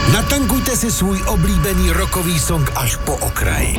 Natankujte si svůj oblíbený rockový song až po okraj.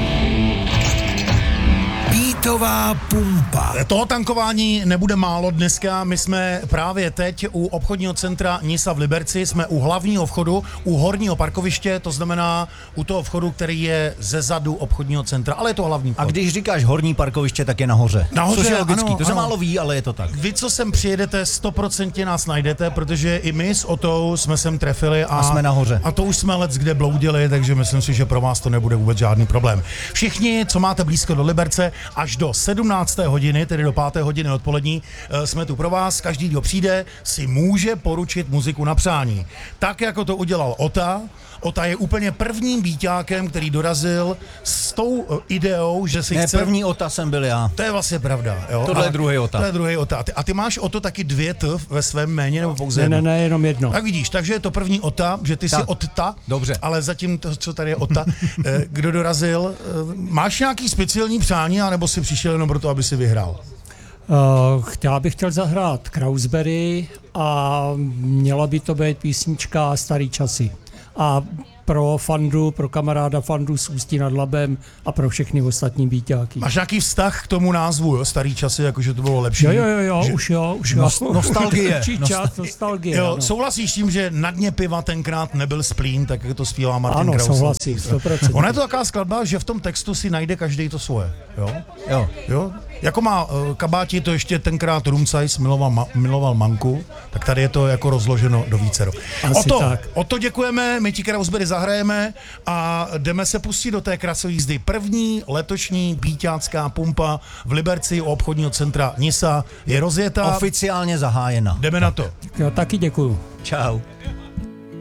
Beatová pumpa. Toho tankování nebude málo dneska. My jsme právě teď u obchodního centra Nisa v Liberci, jsme u hlavního vchodu, u horního parkoviště, to znamená u toho vchodu, který je ze zadu obchodního centra, ale je to hlavní vchod. A když říkáš horní parkoviště, tak je nahoře. Nahoře, což je logický, ano, to se ano. málo ví, ale je to tak. Vy, co sem přijedete, 100% nás najdete, protože i my s Otou jsme sem trefili A jsme nahoře. A to už jsme let kde bloudili, takže myslím si, že pro vás to nebude vůbec žádný problém. Všichni, co máte blízko do Liberce, až do 17. hodiny, tedy do 5. hodiny odpolední, jsme tu pro vás. Každý, kdo přijde, si může poručit muziku na přání. Tak, jako to udělal Ota. Ota je úplně prvním býťákem, který dorazil s tou ideou, že si Ne, chce... první Ota jsem byl já. To je vlastně pravda. Jo? Tohle je druhý Ota. To je druhý Ota. A ty máš Oto taky 2 T ve svém jméně, nebo pouze jedno? Ne, jenom jedno. Tak vidíš, takže je to první Ota, že ty jsi Tak. Otta, Dobře. ale zatím to, co tady je Ota, kdo dorazil, máš nějaký speciální přání, anebo si přišel jenom proto, aby si vyhrál? Já bych chtěl zahrát Krausberry a měla by to být písnička Starý časy. A pro fandu, pro kamaráda fandu z Ústí nad Labem a pro všechny ostatní býťáky. Máš nějaký vztah k tomu názvu, jo? Starý časy, jakože to bylo lepší? Jo, že... už jo. Nostalgie. Lepší čas, nostalgie. Jo, ano. souhlasíš s tím, že na dně piva tenkrát nebyl splín, tak jak to zpívá Martin Ano, Kraus? souhlasím, 100%. Ona je to taková skladba, že v tom textu si najde každý to svoje, jo? Jo. Jako má Kabáti to ještě tenkrát Rumcajs miloval Manku, tak tady je to jako rozloženo do vícero. O to děkujeme, my ti Krausberry zahrajeme a jdeme se pustit do té krasové jízdy. První letošní býťácká pumpa v Liberci u obchodního centra Nisa je rozjetá. Oficiálně zahájena. Jdeme na to. Jo, taky děkuju. Čau.